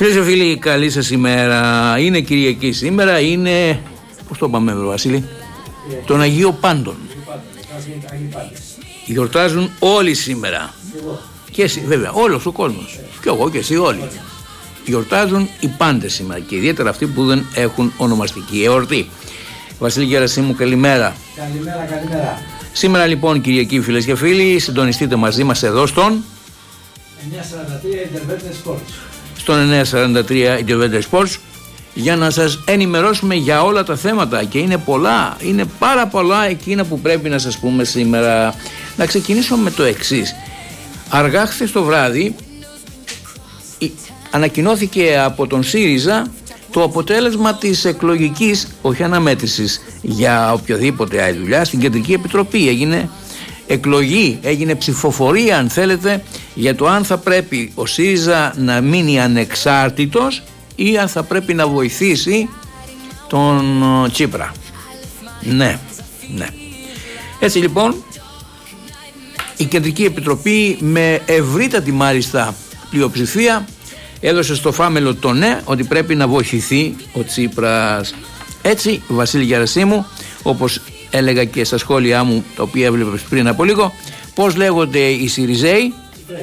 Φίλες και φίλοι, καλή σας ημέρα. Είναι Κυριακή σήμερα, είναι, πώς το πάμε Βασίλη, των Αγίων Πάντων. Γιορτάζουν όλοι σήμερα. Και εσύ, βέβαια, όλος ο κόσμος. Και εγώ και εσύ όλοι. Γιορτάζουν οι πάντες σήμερα και ιδιαίτερα αυτοί που δεν έχουν ονομαστική εορτή. Βασίλη Γερασίμου, καλημέρα. Καλημέρα. Σήμερα λοιπόν Κυριακή, φίλες και φίλοι, συντονιστείτε μαζί μας εδώ στον 943 Intervente Sports. Στον 943 Intervente Sports, για να σας ενημερώσουμε για όλα τα θέματα, και είναι πολλά, είναι πάρα πολλά εκείνα που πρέπει να σας πούμε σήμερα. Να ξεκινήσω με το εξής. Αργά χθες το βράδυ ανακοινώθηκε από τον ΣΥΡΙΖΑ το αποτέλεσμα της εκλογικής, όχι αναμέτρησης για οποιαδήποτε άλλη δουλειά, στην Κεντρική Επιτροπή. Έγινε εκλογή, έγινε ψηφοφορία αν θέλετε, για το αν θα πρέπει ο ΣΥΡΙΖΑ να μείνει ανεξάρτητος ή αν θα πρέπει να βοηθήσει τον Τσίπρα. Ναι. Έτσι λοιπόν η Κεντρική Επιτροπή με ευρύτατη μάλιστα πλειοψηφία έδωσε στο φάμελο το ναι, ότι πρέπει να βοηθηθεί ο Τσίπρας. Έτσι, Βασίλη Γερασίμου, όπως έλεγα και στα σχόλιά μου, τα οποία έβλεπες πριν από λίγο, πώς λέγονται οι Σιριζέοι?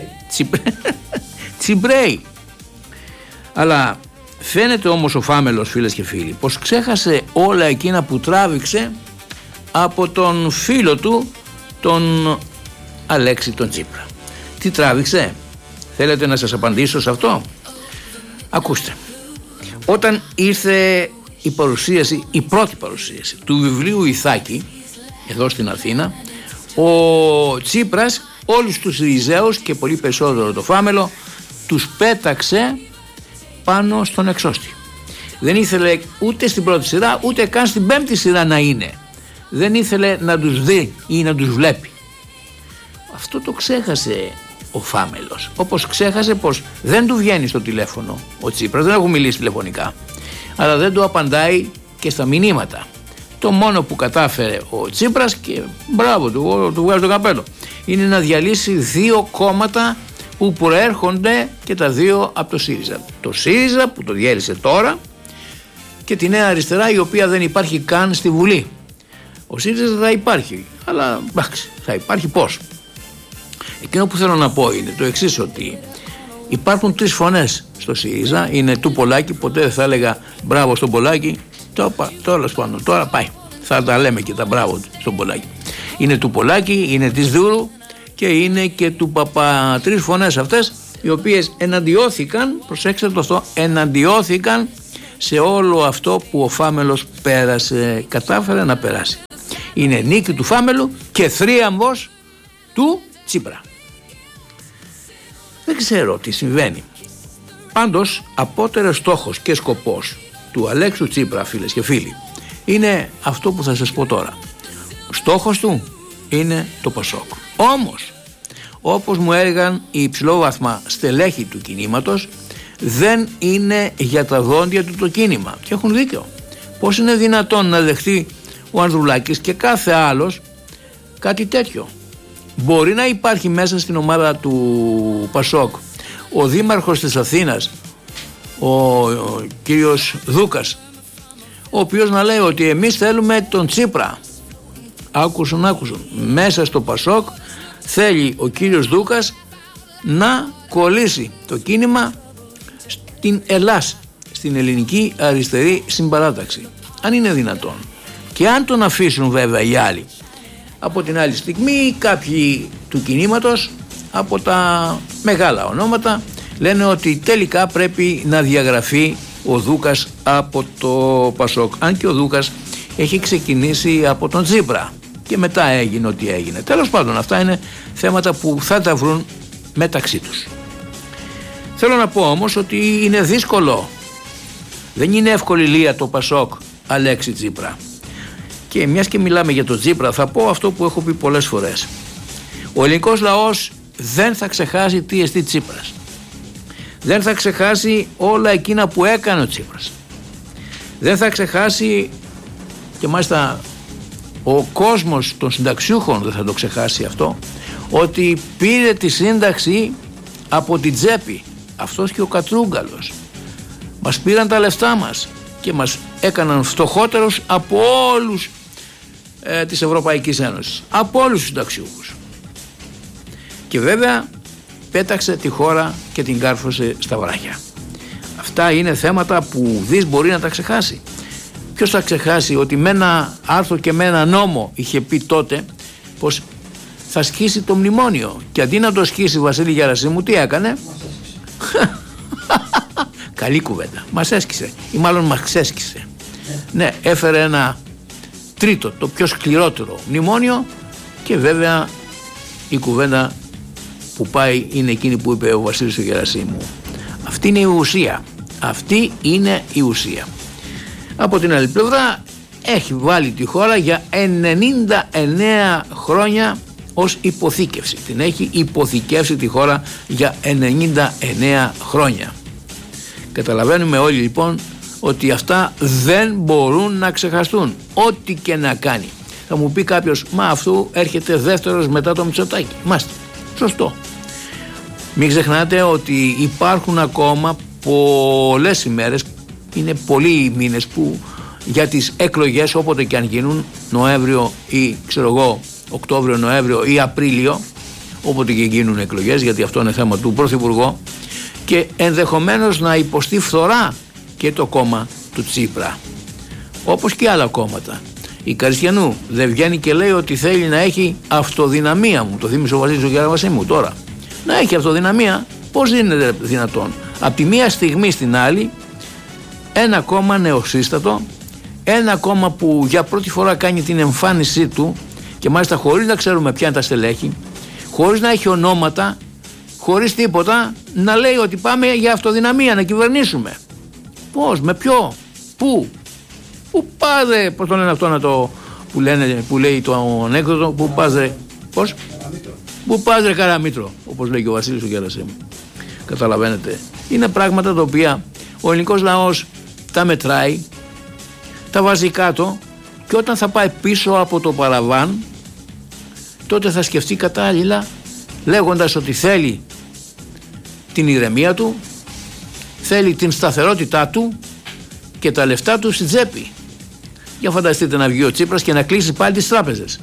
Τσιμπρέοι. Αλλά φαίνεται όμως ο φάμελος, φίλες και φίλοι, πως ξέχασε όλα εκείνα που τράβηξε από τον φίλο του, τον Αλέξη τον Τσίπρα. Τι τράβηξε? Θέλετε να σας απαντήσω σε αυτό? Ακούστε. Όταν ήρθε η πρώτη παρουσίαση του βιβλίου Ιθάκη εδώ στην Αθήνα, ο Τσίπρας όλους τους Σιριζέους και πολύ περισσότερο το φάμελο τους πέταξε πάνω στον εξώστη. Δεν ήθελε ούτε στην πρώτη σειρά ούτε καν στην πέμπτη σειρά να είναι. Δεν ήθελε να τους δει ή να τους βλέπει. Αυτό το ξέχασε ο φάμελος, όπως ξέχασε πως δεν του βγαίνει στο τηλέφωνο ο Τσίπρας, δεν έχουν μιλήσει τηλεφωνικά, αλλά δεν του απαντάει και στα μηνύματα. Το μόνο που κατάφερε ο Τσίπρας, και μπράβο του βγάζω το καπέλο, είναι να διαλύσει δύο κόμματα που προέρχονται και τα δύο από το ΣΥΡΙΖΑ. Το ΣΥΡΙΖΑ που το διέλυσε τώρα και τη Νέα Αριστερά, η οποία δεν υπάρχει καν στη Βουλή. Ο ΣΥΡΙΖΑ θα υπάρχει, αλλά εντάξει, θα υπάρχει πώς? Εκείνο που θέλω να πω είναι το εξής, ότι υπάρχουν τρεις φωνές στο ΣΥΡΙΖΑ. Είναι του Πολάκη, ποτέ δεν θα έλεγα μπράβο στον Πολάκη, τώρα πάει, θα τα λέμε και τα μπράβο στον Πολάκη. Είναι του Πολάκη, είναι της Δούρου και είναι και του Παπα. Τρεις φωνές αυτές, οι οποίες εναντιώθηκαν, προσέξτε το αυτό, εναντιώθηκαν σε όλο αυτό που ο φάμελος πέρασε, κατάφερε να περάσει. Είναι νίκη του φάμελου και θρίαμβος του Τσίπρα. Δεν ξέρω τι συμβαίνει. Πάντως, απότερος στόχος και σκοπός του Αλέξου Τσίπρα, φίλες και φίλοι, είναι αυτό που θα σας πω τώρα. Ο στόχος του είναι το Πασόκ. Όμως, όπως μου έλεγαν οι υψηλόβαθμα στελέχη του κινήματος, δεν είναι για τα δόντια του το κίνημα. Και έχουν δίκιο. Πώς είναι δυνατόν να δεχτεί ο Ανδρουλάκης και κάθε άλλος κάτι τέτοιο? Μπορεί να υπάρχει μέσα στην ομάδα του Πασόκ ο δήμαρχος της Αθήνας, ο κύριος Δούκας, ο οποίος να λέει ότι εμείς θέλουμε τον Τσίπρα. Άκουσον. Μέσα στο Πασόκ θέλει ο κύριος Δούκας να κολλήσει το κίνημα στην Ελλάς, στην Ελληνική Αριστερή Συμπαράταξη. Αν είναι δυνατόν. Και αν τον αφήσουν βέβαια οι άλλοι. Από την άλλη στιγμή κάποιοι του κινήματος, από τα μεγάλα ονόματα, λένε ότι τελικά πρέπει να διαγραφεί ο Δούκας από το Πασόκ. Αν και ο Δούκας έχει ξεκινήσει από τον Τσίπρα και μετά έγινε ό,τι έγινε. Τέλος πάντων, αυτά είναι θέματα που θα τα βρουν μεταξύ τους. Θέλω να πω όμως ότι είναι δύσκολο. Δεν είναι εύκολη λία το Πασόκ Αλέξη Τσίπρα. Και μιας και μιλάμε για τον Τσίπρα, θα πω αυτό που έχω πει πολλές φορές. Ο ελληνικός λαός δεν θα ξεχάσει τι εστί Τσίπρας. Δεν θα ξεχάσει όλα εκείνα που έκανε ο Τσίπρας. Δεν θα ξεχάσει, και μάλιστα ο κόσμος των συνταξιούχων δεν θα το ξεχάσει αυτό, ότι πήρε τη σύνταξη από την τσέπη. Αυτός και ο Κατρούγκαλος. Μας πήραν τα λεφτά μας και μας έκαναν φτωχότερους από όλους της Ευρωπαϊκής Ένωσης, από όλους τους συνταξιούχους. Και βέβαια πέταξε τη χώρα και την κάρφωσε στα βράχια. Αυτά είναι θέματα που δεις μπορεί να τα ξεχάσει. Ποιος θα ξεχάσει ότι με ένα άρθρο και με ένα νόμο είχε πει τότε πως θα σκίσει το μνημόνιο, και αντί να το σκίσει Βασίλη Γερασίμου, τι έκανε? Καλή κουβέντα, μας έσκησε ή μάλλον μας ξέσκησε. Ναι, έφερε ένα τρίτο, το πιο σκληρότερο μνημόνιο, και βέβαια η κουβέντα που πάει είναι εκείνη που είπε ο Βασίλης του Γερασίμου. Αυτή είναι η ουσία. Αυτή είναι η ουσία. Από την άλλη πλευρά έχει βάλει τη χώρα για 99 χρόνια ως υποθήκευση. Την έχει υποθηκεύσει τη χώρα για 99 χρόνια. Καταλαβαίνουμε όλοι λοιπόν ότι αυτά δεν μπορούν να ξεχαστούν, ό,τι και να κάνει. Θα μου πει κάποιος, μα αυτού έρχεται δεύτερος μετά το Μητσοτάκη. Μάστε, σωστό. Μην ξεχνάτε ότι υπάρχουν ακόμα πολλές ημέρες, είναι πολλοί οι μήνες που για τις εκλογές, όποτε και αν γίνουν, Νοέμβριο ή ξέρω εγώ Οκτώβριο, Νοέμβριο ή Απρίλιο, όποτε και γίνουν εκλογές, γιατί αυτό είναι θέμα του Πρωθυπουργού, και ενδεχομένως να υποστεί φθορά και το κόμμα του Τσίπρα, όπως και άλλα κόμματα. Η Καριστιανού δεν βγαίνει και λέει ότι θέλει να έχει αυτοδυναμία, μου το θύμισε ο Βασίλης ο Γερασίμου τώρα. Να έχει αυτοδυναμία, πώς είναι δυνατόν? Από τη μία στιγμή στην άλλη, ένα κόμμα νεοσύστατο, ένα κόμμα που για πρώτη φορά κάνει την εμφάνισή του, και μάλιστα χωρίς να ξέρουμε ποια είναι τα στελέχη, χωρίς να έχει ονόματα, χωρίς τίποτα, να λέει ότι πάμε για αυτοδυναμία, να κυβερνήσουμε. Πώς, με ποιο, πού πας ρε, πώς το λένε αυτό να το, που λέει το ανέκδοτο, πού πας ρε, πώς, πού πας ρε Καραμήτρο, όπως λέει και ο Βασίλης ο Γερασίμου. Καταλαβαίνετε, είναι πράγματα τα οποία ο ελληνικός λαός τα μετράει, τα βάζει κάτω, και όταν θα πάει πίσω από το παραβάν, τότε θα σκεφτεί κατάλληλα, λέγοντας ότι θέλει την ηρεμία του, θέλει την σταθερότητά του και τα λεφτά του στη τσέπη. Για φανταστείτε να βγει ο Τσίπρας και να κλείσει πάλι τις τράπεζες.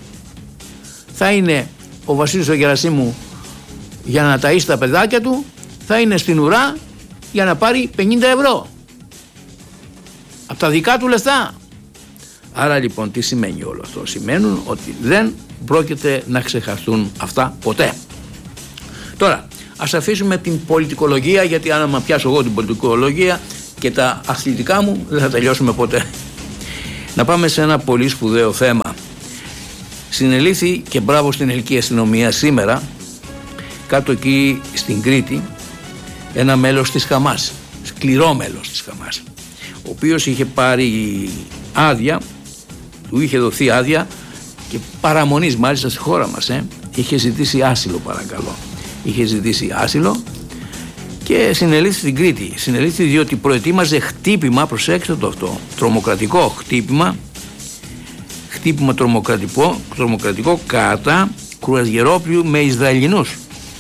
Θα είναι ο Βασίλης ο Γερασίμου για να ταΐσει τα παιδάκια του, θα είναι στην ουρά για να πάρει 50 ευρώ από τα δικά του λεφτά. Άρα λοιπόν τι σημαίνει όλο αυτό? Σημαίνουν ότι δεν πρόκειται να ξεχαστούν αυτά ποτέ. Τώρα ας αφήσουμε την πολιτικολογία, γιατί άμα πιάσω εγώ την πολιτικολογία και τα αθλητικά μου δεν θα τελειώσουμε ποτέ. Να πάμε σε ένα πολύ σπουδαίο θέμα. Συνελήφθη, και μπράβο στην ελληνική αστυνομία σήμερα, κάτω εκεί στην Κρήτη, ένα μέλος της Χαμάς, σκληρό μέλος της Χαμάς, ο οποίος είχε πάρει άδεια, του είχε δοθεί άδεια και παραμονής μάλιστα στη χώρα μας, είχε ζητήσει άσυλο, παρακαλώ. Είχε ζητήσει άσυλο και συνελήφθη στην Κρήτη. Συνελήφθη διότι προετοίμαζε χτύπημα, προσέξτε το αυτό, τρομοκρατικό χτύπημα τρομοκρατικό κατά κρουαζιερόπλοιου με Ισραηλινούς.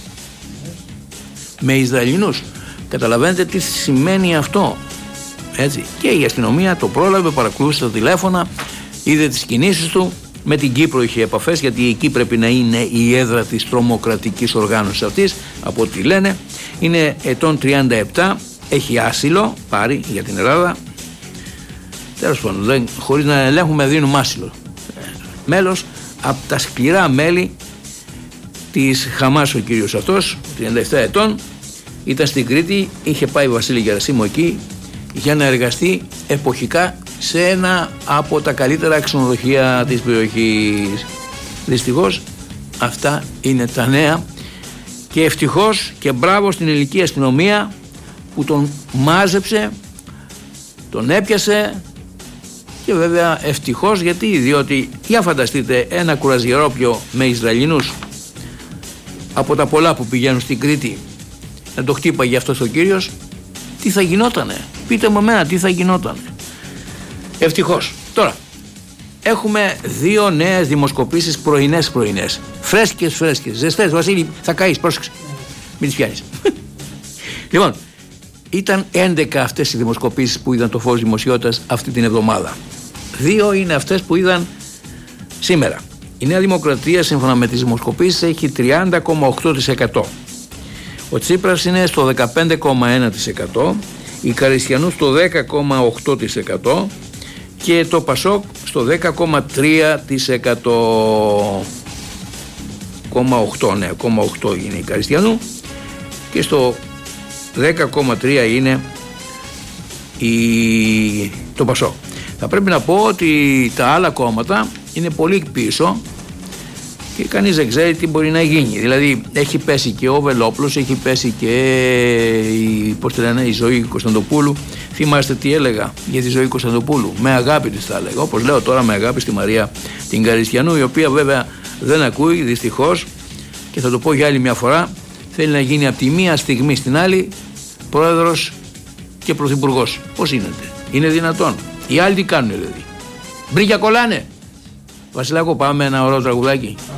Με Ισραηλινούς. Καταλαβαίνετε τι σημαίνει αυτό? Έτσι. Και η αστυνομία το πρόλαβε, παρακολούθησε τα τηλέφωνα, είδε τις κινήσεις του. Με την Κύπρο είχε επαφές, γιατί εκεί πρέπει να είναι η έδρα της τρομοκρατικής οργάνωσης αυτής, από ό,τι λένε. Είναι ετών 37, έχει άσυλο πάρει για την Ελλάδα. Τέλος πάντων, χωρίς να ελέγχουμε δίνουμε άσυλο. Μέλος από τα σκληρά μέλη της Χαμάς ο κύριος αυτός, 37 ετών, ήταν στην Κρήτη, είχε πάει Βασίλη Γερασίμου εκεί για να εργαστεί εποχικά σε ένα από τα καλύτερα ξενοδοχεία της περιοχής. Δυστυχώς αυτά είναι τα νέα, και ευτυχώς και μπράβο στην ελληνική αστυνομία που τον μάζεψε, τον έπιασε, και βέβαια ευτυχώς, διότι για φανταστείτε ένα κουραζιερόπλιο με Ισραηλινούς από τα πολλά που πηγαίνουν στην Κρήτη να το χτύπαγε αυτός ο κύριος, τι θα γινότανε? Πείτε μου εμένα τι θα γινότανε. Ευτυχώς. Τώρα έχουμε δύο νέες δημοσκοπήσεις πρωινές, φρέσκες, ζεστές. Βασίλη, θα καείς, πρόσεξε, μην τις πιάνεις. Λοιπόν, Ήταν 11 αυτές οι δημοσκοπήσεις που είδαν το φως δημοσιότητας αυτή την εβδομάδα. 2 είναι αυτές που είδαν σήμερα. Η Νέα Δημοκρατία σύμφωνα με τις δημοσκοπήσεις έχει 30,8%. Ο Τσίπρας είναι στο 15,1%, η Καριστιανού στο 10,8% και το Πασόκ στο 10,3%. 0,8, ναι, 0,8 είναι η Καριστιανού και στο 10,3 είναι το Πασόκ. Θα πρέπει να πω ότι τα άλλα κόμματα είναι πολύ πίσω και κανείς δεν ξέρει τι μπορεί να γίνει. Δηλαδή έχει πέσει και ο Βελόπουλος, έχει πέσει και η Ζωή Κωνσταντοπούλου. Θυμάστε τι έλεγα για τη Ζωή Κωνσταντοπούλου? Με αγάπη της θα έλεγα, όπως λέω τώρα με αγάπη στη Μαρία την Καριστιανού, η οποία βέβαια δεν ακούει δυστυχώς, και θα το πω για άλλη μια φορά, θέλει να γίνει από τη μία στιγμή στην άλλη πρόεδρος και πρωθυπουργός. Πώς είναι δυνατόν? Οι άλλοι τι κάνουν δηλαδή? Μπρίκια κολλάνε. Βασιλάκο, πάμε ένα ωραίο τραγουδάκι.